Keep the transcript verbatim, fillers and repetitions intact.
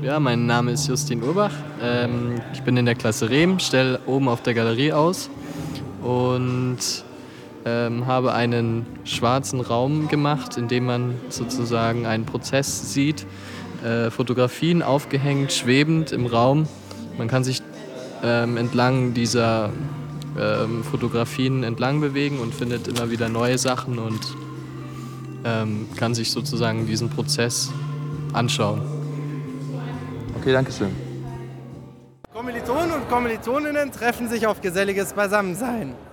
Ja, mein Name ist Justin Urbach. Ähm, ich bin in der Klasse Rehm, stelle oben auf der Galerie aus und ähm, habe einen schwarzen Raum gemacht, in dem man sozusagen einen Prozess sieht. Äh, Fotografien aufgehängt, schwebend im Raum. Man kann sich ähm, entlang dieser ähm, Fotografien entlang bewegen und findet immer wieder neue Sachen und ähm, kann sich sozusagen diesen Prozess anschauen. Okay, danke schön. Kommilitonen und Kommilitoninnen treffen sich auf geselliges Beisammensein.